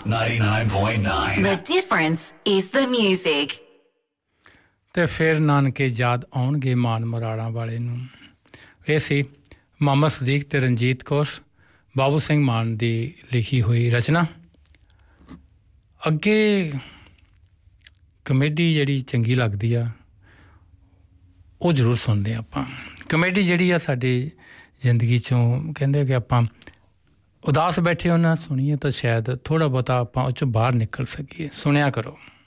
99.9 The difference is the music. ਤੇ ਫਿਰ ਨਾਨਕੇ ਯਾਦ ਆਉਣਗੇ ਮਾਨ ਮਰਾੜਾਂ ਵਾਲੇ ਨੂੰ। ਇਹ ਸੀ ਮੁਹੰਮਦ ਸਦੀਕ ਤੇ ਰਣਜੀਤ ਕੌਰ ਬਾਬੂ ਸਿੰਘ ਮਾਨ ਦੀ ਲਿਖੀ ਹੋਈ ਰਚਨਾ। ਅੱਗੇ ਕਮੇਡੀ ਜਿਹੜੀ ਚੰਗੀ ਲੱਗਦੀ ਆ ਉਹ ਜ਼ਰੂਰ ਸੁਣਦੇ ਆਪਾਂ। ਕਮੇਡੀ ਜਿਹੜੀ ਆ ਸਾਡੀ ਜ਼ਿੰਦਗੀ 'ਚੋਂ ਕਹਿੰਦੇ ਕਿ ਆਪਾਂ ਉਦਾਸ ਬੈਠੇ ਹੋ ਨਾ ਸੁਣੀਏ ਤਾਂ ਸ਼ਾਇਦ ਥੋੜ੍ਹਾ ਬਹੁਤਾ ਆਪਾਂ ਉਹ 'ਚੋਂ ਬਾਹਰ ਨਿਕਲ ਸਕੀਏ। ਸੁਣਿਆ ਕਰੋ।